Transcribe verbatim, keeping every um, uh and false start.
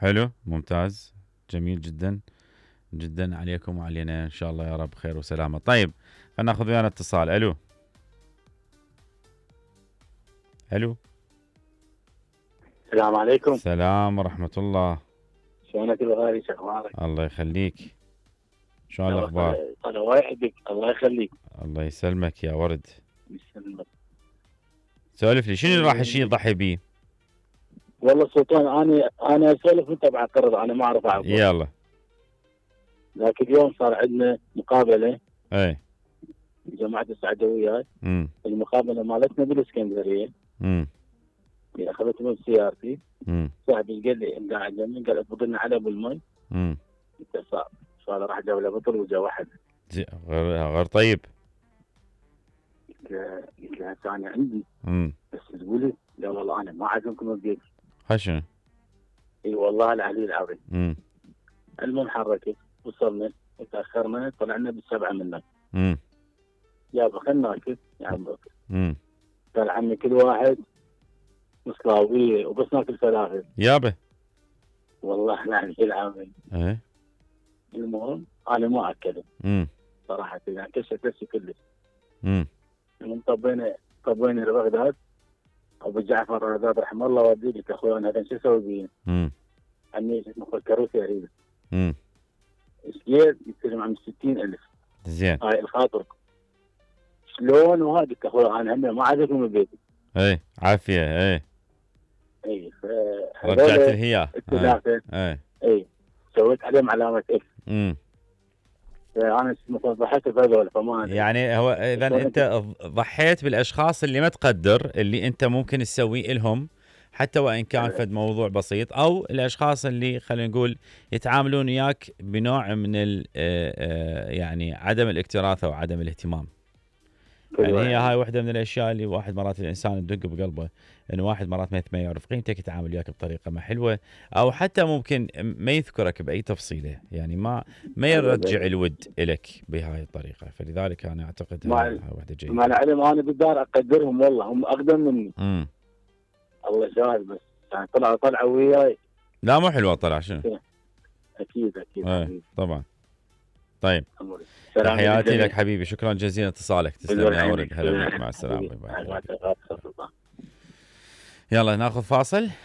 حلو ممتاز جميل جدا جدا عليكم وعلينا ان شاء الله يا رب خير وسلامه. طيب خلينا ناخذ ويانا اتصال. الو الو السلام عليكم. السلام ورحمه الله. شلونك الغالي؟ شو اخبارك؟ الله يخليك. شلون الاخبار؟ الله يحبك. الله يخليك. الله يسلمك يا ورد. يسلمك. سولف لي شنو راح الشيء يضحي بيه؟ والله سلطان انا انا اسولف وانت بعترض، انا ما اعرف اعبر. يلا. لكن اليوم صار عندنا مقابله. اي. جماعه السعدويات. امم. المقابله مالتنا بالاسكندريه. امم. اخذت من سيارتي. امم. صاحبي قال لي قاعد جنبي قال افضلنا على بالمي. امم. صار صار راح جوله بطل وجا واحد. غير غير طيب. قلت له قلت له هسه انا عندي. امم. بس تقولي لا والله انا ما عازمكم ببيتي. خشن. اي والله العلي العظيم. امم. المهم حركت وصلنا وتاخرنا طلعنا بالسبعه منا. امم. يابا خلنا ناكل يا عم بكر. امم. قال عمي كل واحد مصلاويه وبس ناكل فلافل. يابا. والله العلي العظيم. ايه. المهم انا ما اكلت. امم. صراحه يعني كشت نفسي كلش. امم. المهم طبينا طبينا لبغداد. ابو جعفر بغداد رحمه الله ودي قلت اخوي انا هذا شو اسوي بيه؟ امم. عمي اسمه كروسي اريد. امم. ايش قد؟ يتكلم عن ستين ألف. زين. هاي الخاطر شلون وهذا قلت اخوي انا هم ما عازمكم من بيتي. اي عافيه. اي. اي رجعت الهياه. الثلاثه. اي. اي سويت عليهم علامه اكس. امم. انا ضحيت بهذول فما يعني هو اذا انت ضحيت بالاشخاص اللي ما تقدر، اللي انت ممكن تسوي لهم حتى وان كان فد موضوع بسيط، او الاشخاص اللي خلينا نقول يتعاملون وياك بنوع من يعني عدم الاكتراث او عدم الاهتمام. يعني هي هاي واحدة من الأشياء اللي واحد مرات الإنسان تدق بقلبه، إنه واحد مرات ما يعرف قيمتك يتعامل وياك بطريقة ما حلوة، أو حتى ممكن ما يذكرك بأي تفصيلة، يعني ما ما يرجع الود إلك بهاي الطريقة. فلذلك أنا أعتقد هاي واحدة جيدة. مع العلم أنا بالدار أقدرهم والله، هم أقدم مني. امم. الله شاهد، بس يعني طلعوا طلعوا وياي. لا مو حلوة طلع شنو؟ أكيد أكيد. ايه طبعا. طيب تحياتي لك حبيبي، شكرا جزيلا اتصالك، تسلم يا ورد. هلا بك، مع السلامه. يلا ناخذ فاصل.